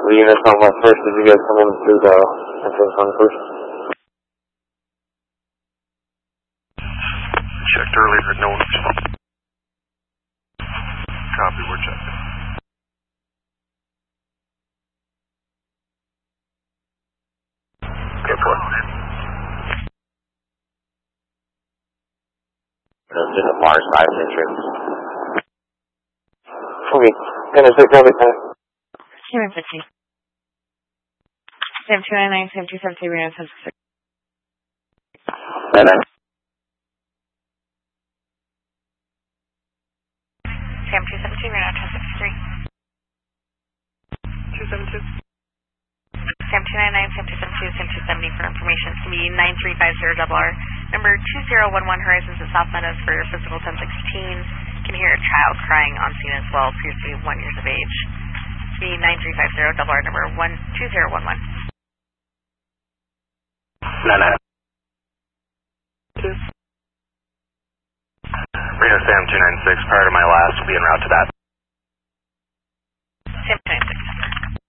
the units on West First, did you guys come in through the entrance on First? Checked earlier, no one responded. Copy, we're checking. Good point. That's in the far side entrance. Okay, gonna take over time. Human 50. Sam 299, Sam 273, Reno 1066. Sam 272, Reno 1063. 272. Sam 299, Sam 272, Sam 270 for information. It's going to be 9350RR. Number 2011 Horizons at South Meadows for physical 1016. Can hear a child crying on scene as well, appears to be 1 year of age. It's going to be 9350RR, number 2011. 99. Reno Sam 296, prior to my last, will be en route to that.